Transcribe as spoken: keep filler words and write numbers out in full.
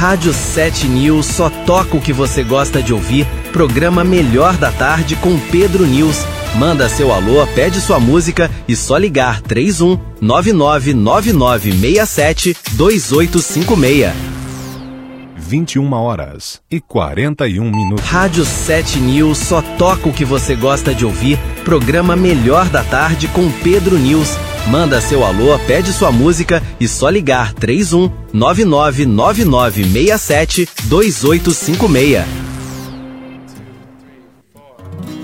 Rádio sete News só toca o que você gosta de ouvir. Programa Melhor da Tarde com Pedro News. Manda seu alô, pede sua música e só ligar três um nove nove nove nove seis sete dois oito cinco seis. vinte e uma horas e quarenta e um minutos. Rádio sete News só toca o que você gosta de ouvir. Programa Melhor da Tarde com Pedro News. Manda seu alô, pede sua música e só ligar três um nove nove nove nove seis sete dois oito cinco seis.